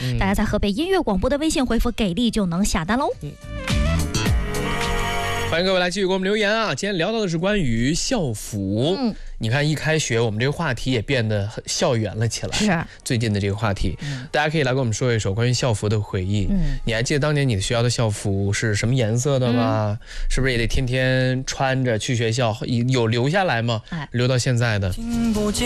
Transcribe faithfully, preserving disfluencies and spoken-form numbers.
嗯、 大家在河北音乐广播的微信回复给力就能下单喽。 嗯，欢迎各位来继续给我们留言啊！今天聊到的是关于校服。嗯，你看一开学，我们这个话题也变得很校园了起来。 是啊， 最近的这个话题，嗯、大家可以来跟我们说一说关于校服的回忆。嗯，你还记得当年你的学校的校服是什么颜色的吗？嗯、是不是也得天天穿着去学校？有留下来吗？哎、留到现在的。